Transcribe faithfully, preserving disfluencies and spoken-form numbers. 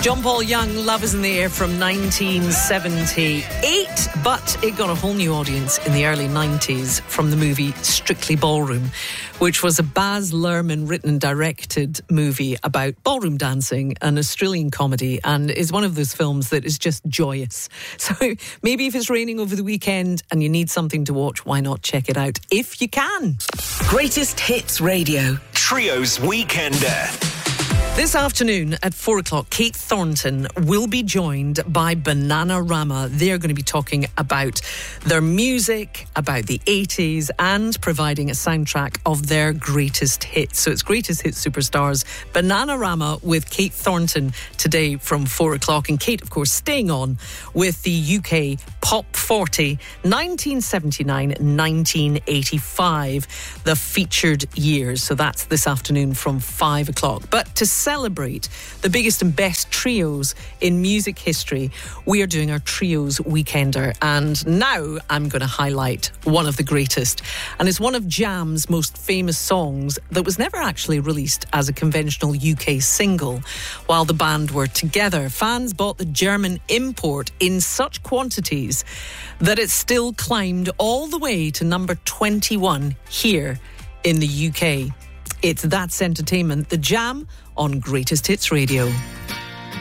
John Paul Young, Love is in the Air from nineteen seventy-eight, but it got a whole new audience in the early nineties from the movie Strictly Ballroom, which was a Baz Luhrmann written and directed movie about ballroom dancing, an Australian comedy, and is one of those films that is just joyous. So maybe if it's raining over the weekend and you need something to watch, why not check it out if you can? Greatest Hits Radio. Trio's Weekender. This afternoon at four o'clock, Kate Thornton will be joined by Bananarama. They're going to be talking about their music, about the eighties, and providing a soundtrack of their greatest hits. So it's Greatest Hits Superstars, Bananarama with Kate Thornton today from four o'clock. And Kate, of course, staying on with the U K Pop forty, nineteen seventy-nine nineteen eighty-five, the featured years. So that's this afternoon from five o'clock. But to celebrate the biggest and best trios in music history, we are doing our Trios Weekender. And now I'm going to highlight one of the greatest. And it's one of Jam's most famous songs that was never actually released as a conventional U K single. While the band were together, fans bought the German import in such quantities that it still climbed all the way to number twenty-one here in the U K. It's That's Entertainment, the Jam on Greatest Hits Radio.